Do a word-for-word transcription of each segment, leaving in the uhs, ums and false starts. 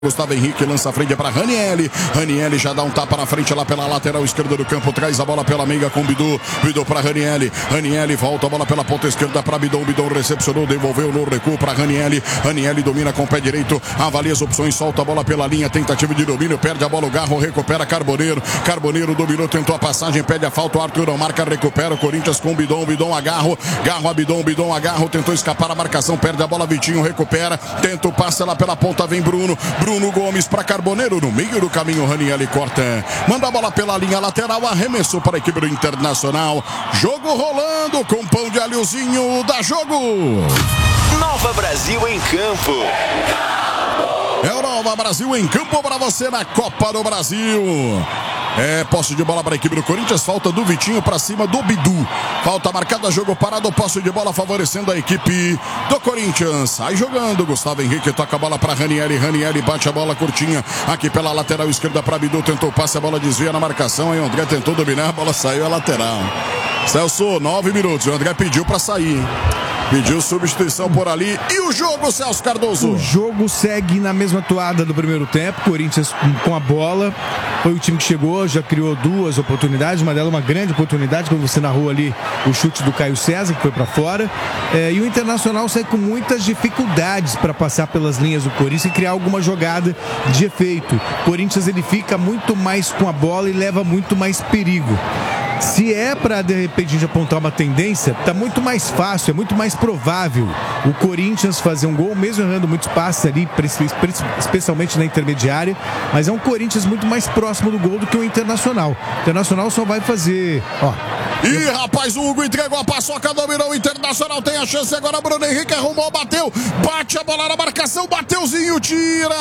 Gustavo Henrique lança a frente para Ranieri. Ranieri já dá um tapa na frente lá pela lateral esquerda do campo. Traz a bola pela meiga com Bidu. Bidu para Ranieri. Ranieri volta a bola pela ponta esquerda para Bidon. Bidon recepcionou, devolveu no recuo para Ranieri. Ranieri domina com o pé direito. Avalia as opções, solta a bola pela linha. Tentativa de domínio, perde a bola. O Garro recupera Carboneiro. Carboneiro dominou, tentou a passagem, pede a falta. O Arthur não marca, recupera o Corinthians com o Bidon. Bidon a Garro. Garro a Bidon. Bidon a Garro. Tentou escapar a marcação, perde a bola. Vitinho recupera. Tenta o passe lá pela ponta. Vem Bruno. Bruno Gomes para Carboneiro, no meio do caminho, Ranieri corta, manda a bola pela linha lateral, arremessou para a equipe do Internacional, jogo rolando com pão de alhozinho, dá jogo. Nova Brasil em campo. É o Nova Brasil em campo para você na Copa do Brasil. É, posse de bola para a equipe do Corinthians, falta do Vitinho para cima do Bidu. Falta marcada, jogo parado, posse de bola favorecendo a equipe do Corinthians. Sai jogando, Gustavo Henrique toca a bola para Ranieri. Ranieri bate a bola curtinha aqui pela lateral esquerda para Bidu, tentou o passe, a bola desvia na marcação. Aí o André tentou dominar, a bola saiu a lateral. Celso, nove minutos, o André pediu para sair. Pediu substituição por ali. E o jogo, Celso Cardoso? O jogo segue na mesma toada do primeiro tempo. Corinthians com a bola. Foi o time que chegou, já criou duas oportunidades. Uma delas uma grande oportunidade, quando você narrou ali o chute do Caio César, que foi para fora. É, e o Internacional sai com muitas dificuldades para passar pelas linhas do Corinthians e criar alguma jogada de efeito. O Corinthians ele fica muito mais com a bola e leva muito mais perigo. Se é para, de repente, a gente apontar uma tendência, tá muito mais fácil, é muito mais provável o Corinthians fazer um gol, mesmo errando muitos passes ali, especialmente na intermediária, mas é um Corinthians muito mais próximo do gol do que o Internacional. O Internacional só vai fazer, ó. Ih, rapaz, o Hugo entregou a paçoca, dominou o Internacional, tem a chance agora, Bruno Henrique arrumou, bateu, bate a bola na marcação, Mateuzinho tira!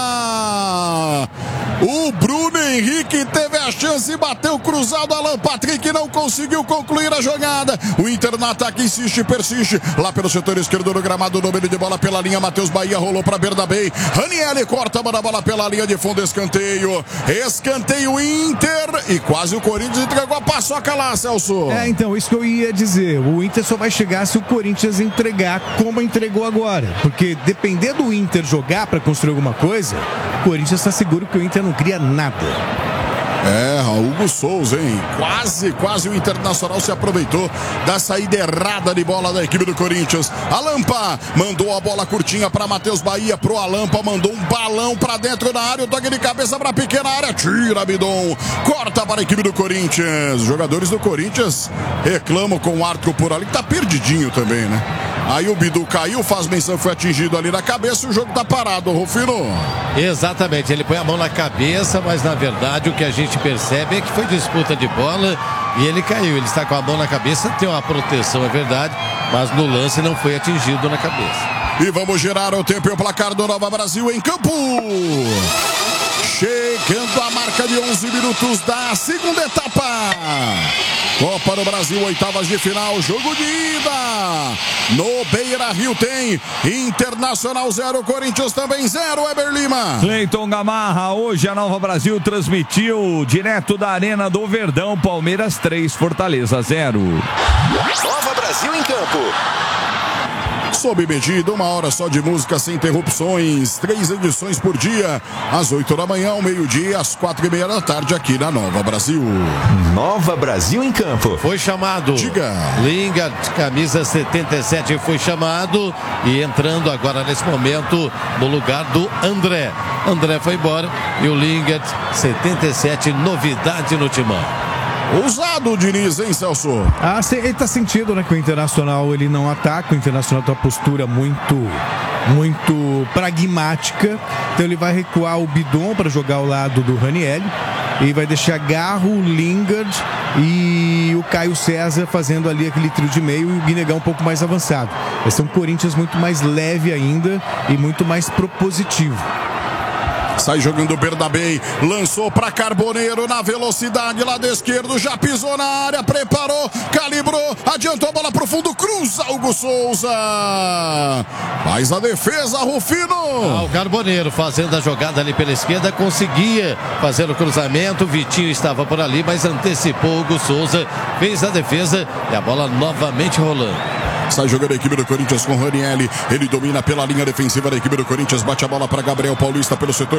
O Bruno Henrique teve a chance e bateu cruzado, Alan Patrick não conseguiu concluir a jogada. O Inter no ataque insiste, persiste, lá pelo setor esquerdo do gramado, domínio de bola pela linha, Matheus Bahia rolou para Bernabei, Ranieri corta, manda a bola pela linha de fundo, escanteio, escanteio Inter, e quase o Corinthians entregou a paçoca lá, Celso. É, então, isso que eu ia dizer, o Inter só vai chegar se o Corinthians entregar como entregou agora, porque depender do Inter jogar para construir alguma coisa, o Corinthians está seguro que o Inter não cria nada. É, Hugo Souza, hein? Quase, quase o Internacional se aproveitou da saída errada de bola da equipe do Corinthians. Alampa mandou a bola curtinha para Matheus Bahia, pro Alampa, mandou um balão para dentro da área, o toque de cabeça para a pequena área, tira Bidon, corta para a equipe do Corinthians. Os jogadores do Corinthians reclamam com o Arthur por ali, que tá perdidinho também, né? Aí o Bidu caiu, faz menção, foi atingido ali na cabeça e o jogo tá parado, Rufino. Exatamente, ele põe a mão na cabeça, mas na verdade o que a gente percebe é que foi disputa de bola e ele caiu. Ele está com a mão na cabeça, tem uma proteção, é verdade, mas no lance não foi atingido na cabeça. E vamos girar o tempo e o placar do Nova Brasil em campo. Chegando a marca de onze minutos da segunda etapa. Copa do Brasil, oitavas de final, jogo de ida. No Beira-Rio tem Internacional zero, Corinthians também zero, Eber Lima. Cleiton Gamarra, hoje a Nova Brasil transmitiu direto da Arena do Verdão, Palmeiras três, Fortaleza zero. Nova Brasil em campo. Sob medida, uma hora só de música sem interrupções, três edições por dia, às oito da manhã, ao meio-dia, às quatro e meia da tarde, aqui na Nova Brasil. Nova Brasil em campo. Foi chamado. Diga. Lingard, camisa setenta e sete, foi chamado e entrando agora nesse momento no lugar do André. André foi embora e o Lingard, setenta e sete, novidade no timão. Ousado o Diniz, hein, Celso? Ah, ele tá sentindo, né, que o Internacional ele não ataca, o Internacional tem uma postura muito, muito pragmática, então ele vai recuar o Bidon para jogar ao lado do Ranieri e vai deixar Garro, Lingard e o Caio César fazendo ali aquele trio de meio e o Guinegão um pouco mais avançado. Vai ser um Corinthians muito mais leve ainda e muito mais propositivo. Sai jogando o Bernabei, lançou para Carboneiro na velocidade, lado esquerdo, já pisou na área, preparou, calibrou, adiantou a bola pro fundo, cruza Hugo Souza. Faz a defesa, Rufino. Ah, o Carboneiro fazendo a jogada ali pela esquerda, conseguia fazer o cruzamento, o Vitinho estava por ali, mas antecipou o Hugo Souza, fez a defesa e a bola novamente rolando. Sai jogando a equipe do Corinthians com Ranieri. Ele domina pela linha defensiva da equipe do Corinthians. Bate a bola para Gabriel Paulista pelo setor